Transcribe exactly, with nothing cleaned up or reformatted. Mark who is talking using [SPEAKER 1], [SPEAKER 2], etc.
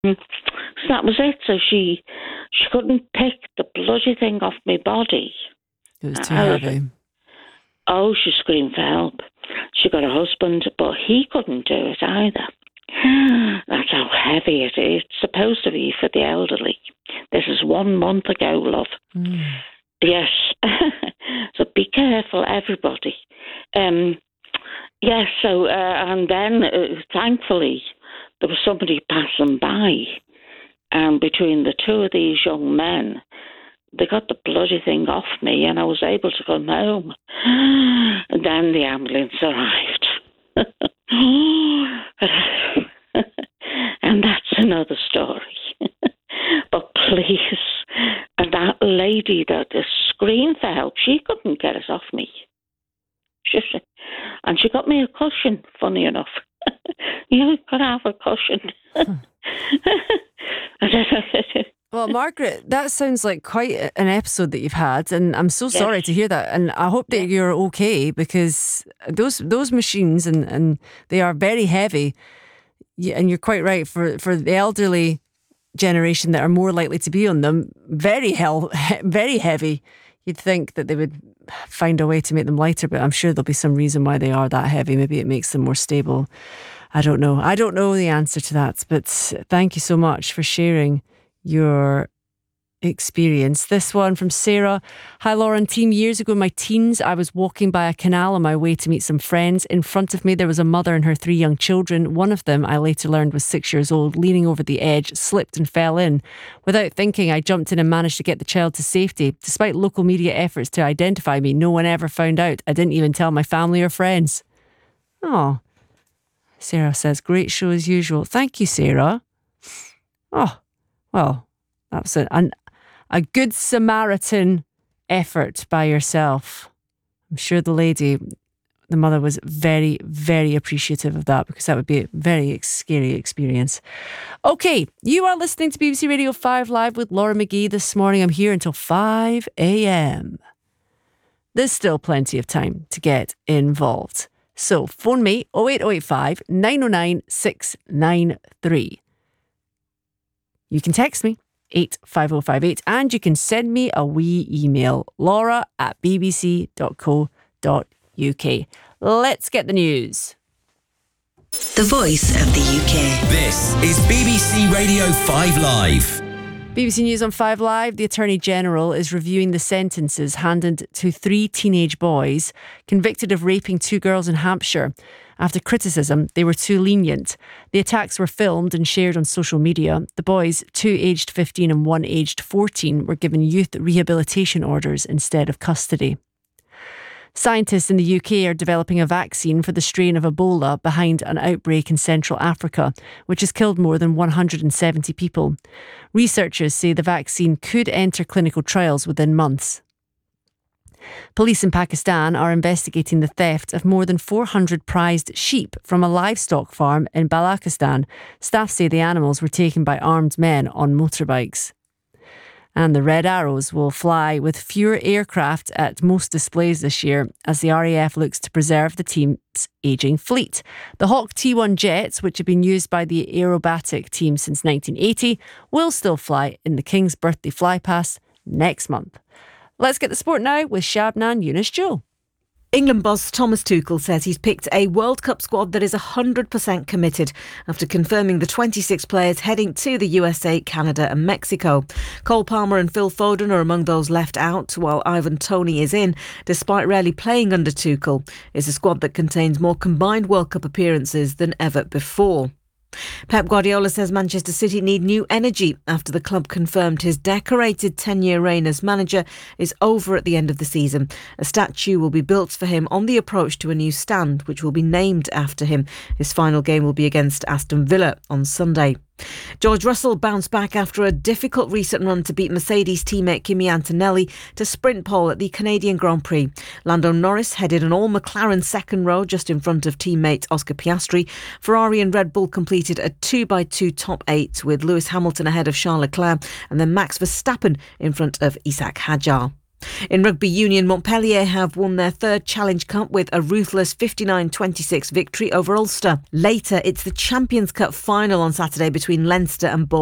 [SPEAKER 1] So that was it. So she she couldn't pick the bloody thing off my body.
[SPEAKER 2] It was too heavy.
[SPEAKER 1] Oh, she screamed for help. She got a husband, but he couldn't do it either. That's how heavy it is. It's supposed to be for the elderly. This is one month ago, love.
[SPEAKER 2] Mm.
[SPEAKER 1] Yes. So be careful, everybody. Um, yes, so, uh, and then, uh, thankfully, there was somebody passing by, and between the two of these young men, they got the bloody thing off me, and I was able to come home. And then the ambulance arrived. And that's another story. But please, and that lady that screamed for help, she couldn't get it off me. She, and she got me a cushion, funny enough. You could have a cushion.
[SPEAKER 2] Well, Margaret, that sounds like quite an episode that you've had, and I'm so sorry yes. to hear that. And I hope that yeah. you're okay, because those those machines and, and they are very heavy. And you're quite right, for for the elderly generation that are more likely to be on them, very hell, very heavy. You'd think that they would find a way to make them lighter, but I'm sure there'll be some reason why they are that heavy. Maybe it makes them more stable. I don't know. I don't know the answer to that, but thank you so much for sharing your experience. This one from Sarah. Hi, Lauren team. Years ago in my teens, I was walking by a canal on my way to meet some friends. In front of me, there was a mother and her three young children. One of them, I later learned, was six years old, leaning over the edge, slipped and fell in. Without thinking, I jumped in and managed to get the child to safety. Despite local media efforts to identify me, no one ever found out. I didn't even tell my family or friends. Oh, Sarah says, great show as usual. Thank you, Sarah. Oh, well, that's an, an A good Samaritan effort by yourself. I'm sure the lady, the mother, was very, very appreciative of that, because that would be a very scary experience. Okay, you are listening to B B C Radio five Live with Laura McGee this morning. I'm here until five a.m. There's still plenty of time to get involved. So phone me oh eight oh eight five, nine oh nine, six nine three. You can text me eight five oh five eight, and you can send me a wee email, laura at b b c dot co dot u k. Let's get the news.
[SPEAKER 3] The voice of the U K.
[SPEAKER 4] This is B B C Radio five Live.
[SPEAKER 2] B B C News on five Live. The Attorney General is reviewing the sentences handed to three teenage boys convicted of raping two girls in Hampshire. After criticism, they were too lenient. The attacks were filmed and shared on social media. The boys, two aged fifteen and one aged fourteen, were given youth rehabilitation orders instead of custody. Scientists in the U K are developing a vaccine for the strain of Ebola behind an outbreak in Central Africa, which has killed more than one hundred seventy people. Researchers say the vaccine could enter clinical trials within months. Police in Pakistan are investigating the theft of more than four hundred prized sheep from a livestock farm in Balochistan. Staff say the animals were taken by armed men on motorbikes. And the Red Arrows will fly with fewer aircraft at most displays this year as the R A F looks to preserve the team's ageing fleet. The Hawk T one jets, which have been used by the aerobatic team since nineteen eighty, will still fly in the King's Birthday Flypast next month. Let's get the sport now with Shabnan Yunus-Joe.
[SPEAKER 5] England boss Thomas Tuchel says he's picked a World Cup squad that is one hundred percent committed after confirming the twenty-six players heading to the U S A, Canada and Mexico. Cole Palmer and Phil Foden are among those left out, while Ivan Toney is in, despite rarely playing under Tuchel. It's a squad that contains more combined World Cup appearances than ever before. Pep Guardiola says Manchester City need new energy after the club confirmed his decorated ten-year reign as manager is over at the end of the season. A statue will be built for him on the approach to a new stand, which will be named after him. His final game will be against Aston Villa on Sunday. George Russell bounced back after a difficult recent run to beat Mercedes teammate Kimi Antonelli to sprint pole at the Canadian Grand Prix. Lando Norris headed an all-McLaren second row just in front of teammate Oscar Piastri. Ferrari and Red Bull completed a two by two top eight with Lewis Hamilton ahead of Charles Leclerc and then Max Verstappen in front of Isaac Hadjar. In rugby union, Montpellier have won their third Challenge Cup with a ruthless fifty-nine twenty-six victory over Ulster. Later, it's the Champions Cup final on Saturday between Leinster and Bournemouth.